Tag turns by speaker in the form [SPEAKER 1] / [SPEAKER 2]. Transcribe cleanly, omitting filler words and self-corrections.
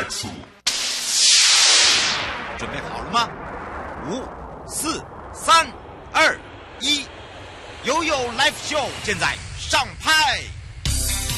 [SPEAKER 1] X，
[SPEAKER 2] 准备好了吗？5、4、3、2、1，悠悠 Live Show 现在上拍。